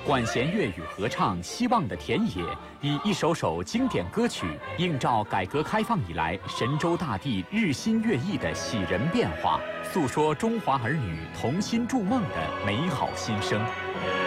管弦乐与合唱《希望的田野》，以一首首经典歌曲，映照改革开放以来神州大地日新月异的喜人变化，诉说中华儿女同心筑梦的美好心声。